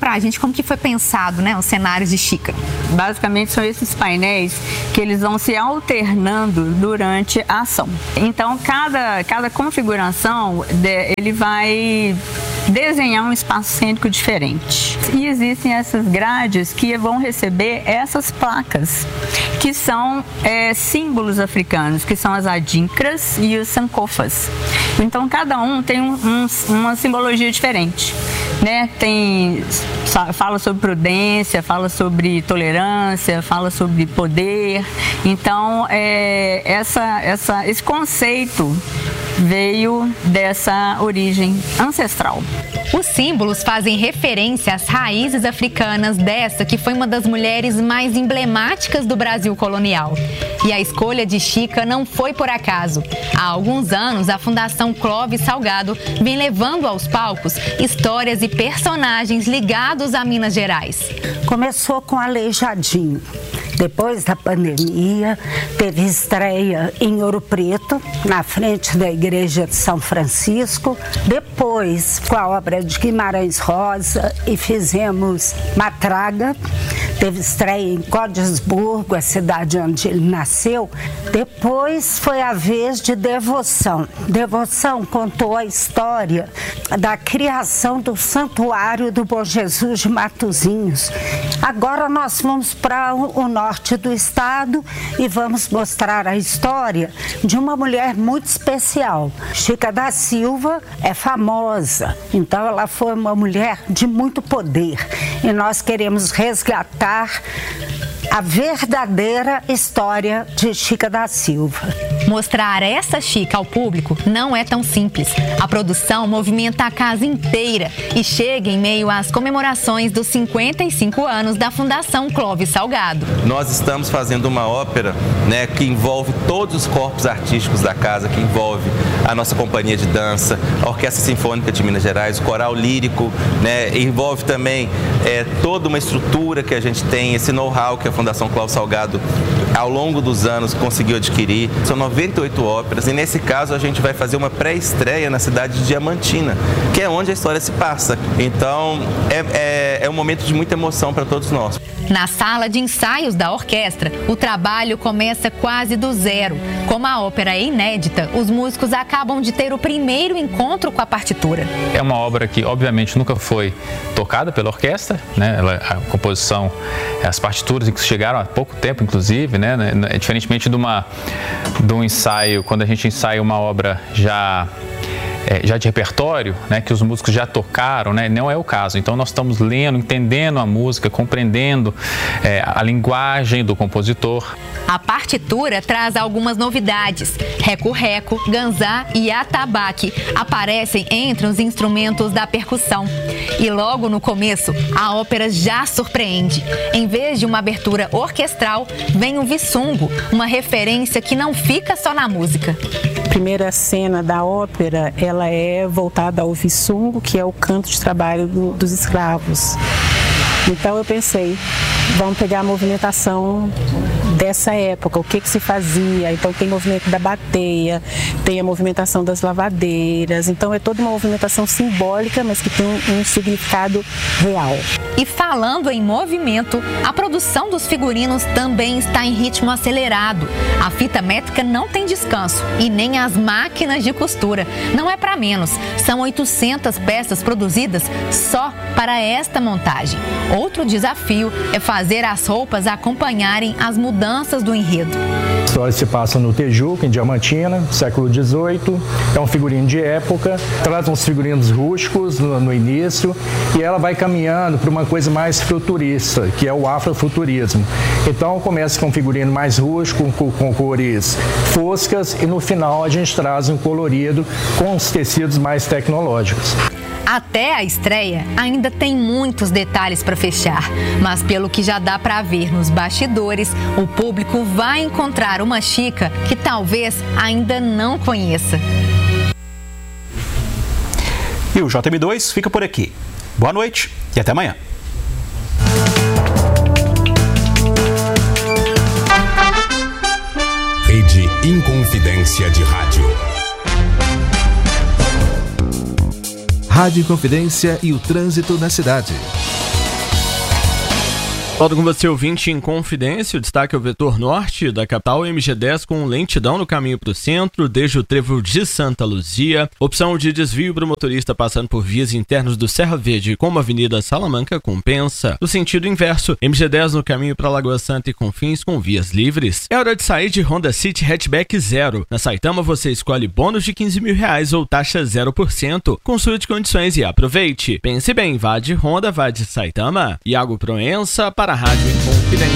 pra gente como que foi pensado, né, os cenários de xícara. Basicamente são esses painéis que eles vão se alternando durante a ação. Então cada configuração ele vai desenhar um espaço cênico diferente. E existem essas grades que vão receber essas placas, que são símbolos africanos, que são as adinkras e os sankofas. Então cada um tem uma simbologia diferente, né? Fala sobre prudência, fala sobre tolerância, fala sobre poder. Então esse conceito veio dessa origem ancestral. Os símbolos fazem referência às raízes africanas dessa que foi uma das mulheres mais emblemáticas do Brasil colonial. E a escolha de Chica não foi por acaso. Há alguns anos, a Fundação Clóvis Salgado vem levando aos palcos histórias e personagens ligados a Minas Gerais. Começou com Aleijadinho. Depois da pandemia, teve estreia em Ouro Preto, na frente da Igreja de São Francisco. Depois, com a obra de Guimarães Rosa, e fizemos Matraga. Teve estreia em Codesburgo, a cidade onde ele nasceu. Depois foi a vez de Devoção. Devoção contou a história da criação do Santuário do Bom Jesus de Matozinhos. Agora nós vamos para o norte do estado e vamos mostrar a história de uma mulher muito especial. Chica da Silva é famosa, então ela foi uma mulher de muito poder e nós queremos resgatar a verdadeira história de Chica da Silva. Mostrar essa Chica ao público não é tão simples. A produção movimenta a casa inteira e chega em meio às comemorações dos 55 anos da Fundação Clóvis Salgado. Nós estamos fazendo uma ópera, né, que envolve todos os corpos artísticos da casa, que envolve a nossa companhia de dança, a Orquestra Sinfônica de Minas Gerais, o coral lírico, né, envolve também toda uma estrutura que a gente tem, esse know-how que a Fundação Clóvis Salgado ao longo dos anos conseguiu adquirir. São 98 óperas e nesse caso a gente vai fazer uma pré-estreia na cidade de Diamantina, que é onde a história se passa. Então é um momento de muita emoção para todos nós. Na sala de ensaios da orquestra, o trabalho começa quase do zero. Como a ópera é inédita, os músicos acabam de ter o primeiro encontro com a partitura. É uma obra que, obviamente, nunca foi tocada pela orquestra, né? A composição, as partituras que chegaram há pouco tempo, inclusive, né? Diferentemente de um ensaio, quando a gente ensaia uma obra já de repertório, né, que os músicos já tocaram, né, não é o caso. Então nós estamos lendo, entendendo a música, compreendendo a linguagem do compositor. A partitura traz algumas novidades. Reco-reco, ganzá e atabaque aparecem entre os instrumentos da percussão. E logo no começo, a ópera já surpreende. Em vez de uma abertura orquestral, vem o visungo, uma referência que não fica só na música. A primeira cena da ópera, ela é voltada ao visungo, que é o canto de trabalho dos escravos. Então eu pensei, vamos pegar a movimentação dessa época, o que se fazia. Então tem movimento da bateia, tem a movimentação das lavadeiras. Então é toda uma movimentação simbólica, mas que tem um significado real. E falando em movimento, a produção dos figurinos também está em ritmo acelerado. A fita métrica não tem descanso e nem as máquinas de costura. Não é para menos, são 800 peças produzidas só para esta montagem. Outro desafio é fazer as roupas acompanharem as mudanças do enredo. A história se passa no Tijuca, em Diamantina, século XVIII. É um figurino de época, traz uns figurinos rústicos no início e ela vai caminhando para uma coisa mais futurista, que é o afrofuturismo. Então começa com um figurino mais rústico, com cores foscas e no final a gente traz um colorido com os tecidos mais tecnológicos. Até a estreia, ainda tem muitos detalhes para fechar, mas pelo que já dá para ver nos bastidores, o público vai encontrar uma Chica que talvez ainda não conheça. E o JM2 fica por aqui. Boa noite e até amanhã. Rede Inconfidência de Rádio. Rádio Inconfidência e o trânsito na cidade. Volto com você, ouvinte, em Confidência. O destaque é o vetor norte da capital, MG10 com lentidão no caminho para o centro, desde o trevo de Santa Luzia. Opção de desvio para o motorista passando por vias internas do Serra Verde, como a Avenida Salamanca, compensa. No sentido inverso, MG10 no caminho para Lagoa Santa e Confins com vias livres. É hora de sair de Honda City Hatchback Zero. Na Saitama você escolhe bônus de R$15 mil ou taxa 0%. Consulte condições e aproveite. Pense bem, vá de Honda, vá de Saitama. Iago Proença para a Rádio Inconfidência.